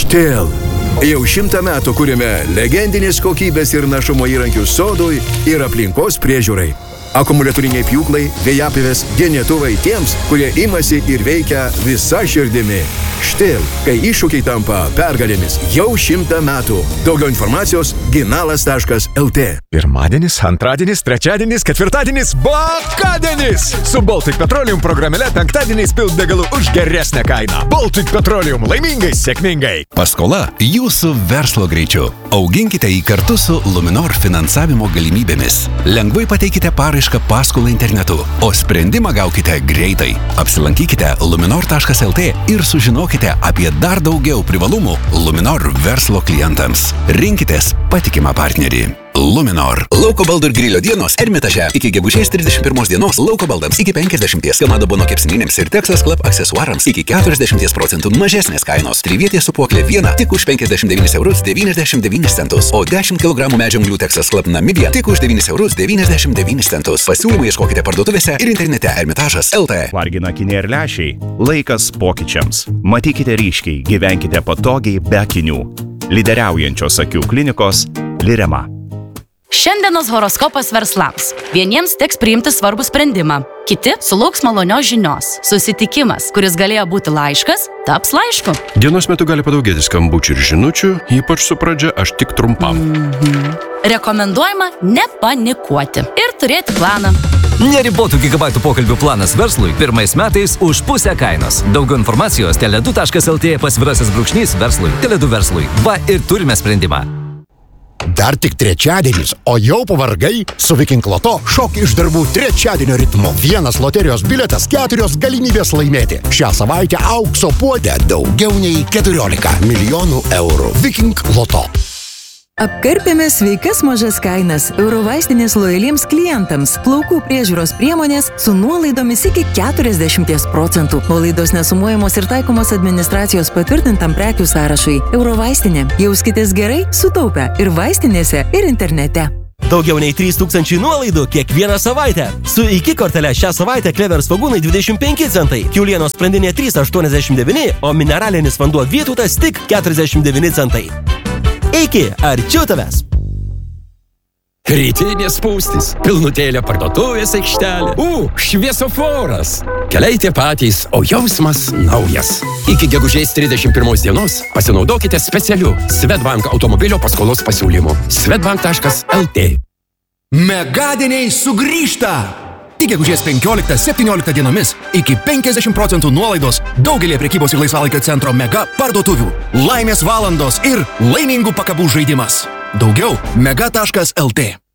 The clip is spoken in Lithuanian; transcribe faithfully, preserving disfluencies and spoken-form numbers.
Štel. Jau šimtą metų kūrėme legendinės kokybės ir našumo įrankius sodui ir aplinkos priežiūrai. Akumuliatoriniai pjūklai, vėjapivės, genėtuvai tiems, kurie imasi ir veikia visa širdimi. Štel, kai iššūkiai tampa pergalėmis jau šimtą metų. Daugiau informacijos ginalas taškas lt. Pirmadienis, antradienis, trečiadienis, ketvirtadienis, bakadienis! Su Baltic Petroleum programėle penktadieniais pilt degalų už geresnę kainą. Baltic Petroleum laimingai, sėkmingai. Paskola jūsų verslo greičiu. Auginkite jį kartu su Luminor finansavimo galimybėmis. Lengvai pateikite paraišką paskolą internetu, o sprendimą gaukite greitai. Apsilankykite luminor taškas lt ir sužinokite apie dar daugiau privalumų Luminor verslo klientams. Rinkitės patikimą partnerį. Luminor. Lauko baldų ir grilio dienos Ermitaže. Iki gegužės trisdešimt pirmos dienos lauko baldams iki penkiasdešimties, Kamado Bono kepsninėms ir Texas Club aksesuarams iki keturiasdešimt procentų mažesnės kainos. Trivietė supuoklė viena tik už penkiasdešimt devynis eurus devyniasdešimt devynis centus, o dešimt kilogramų medžio anglių Texas Club Namibija tik už devynis eurus devyniasdešimt devynis centus. Pasiūlymų ieškokite parduotuvėse ir internete ermitažas taškas lt. Vargina akiniai ir lęšiai. Laikas pokyčiams. Matykite ryškiai, gyvenkite patogiai be akinių. Lyderiaujančios akių klinikos Lirema. Šiandienos horoskopas verslams. Vieniems teks priimti svarbų sprendimą, kiti sulauks malonios žinios. Susitikimas, kuris galėjo būti laiškas, taps laišku. Dienos metu gali padaugėti skambučių ir žinučių, ypač su pradžia aš tik trumpam. Mhm. Rekomenduojama nepanikuoti ir turėti planą. Neribotų gigabaitų pokalbių planas verslui pirmais metais už pusę kainos. Daugiau informacijos tele du taškas lt pasvirasis brūkšnys verslui. tele du verslui. Va ir turime sprendimą. Dar tik trečiadienis, o jau pavargai? Su Viking Loto šok iš darbų trečiadienio ritmu. Vienas loterijos biletas, keturios galimybės laimėti. Šią savaitę aukso puode daugiau nei keturiolika milijonų eurų. Viking Loto. Apkarpėme sveikas mažas kainas Eurovaistinės lojaliems klientams. Plaukų priežiūros priemonės su nuolaidomis iki keturiasdešimt procentų. Nuolaidos nesumuojamos ir taikomos administracijos patvirtintam prekių sąrašui. Eurovaistinė. Jauskitės gerai, sutaupę ir vaistinėse, ir internete. Daugiau nei trys tūkstančiai nuolaidų kiekvieną savaitę. Su iki kortele šią savaitę Klever svogūnai dvidešimt penki centai, kiaulienos sprandinė trys aštuoniasdešimt devyni, o mineralinis vanduo Vytautas tik keturiasdešimt devyni centai. Iki, arčiau tavęs. Rytinės spūstys, pilnutėlė parduotuvės aikštelė, u, šviesoforas. Keliai tie patys, o jausmas naujas. Iki gegužės trisdešimt pirmos dienos pasinaudokite specialiu Swedbank automobilio paskolos pasiūlymu. swedbank taškas lt. Megadieniai sugrįžta! Iki gegužės penkioliktą septynioliktą dienomis iki penkiasdešimt procentų nuolaidos daugelį prekybos ir laisvalaikio centro Mega parduotuvių. Laimės valandos ir laimingų pakabų žaidimas. Daugiau mega taškas lt.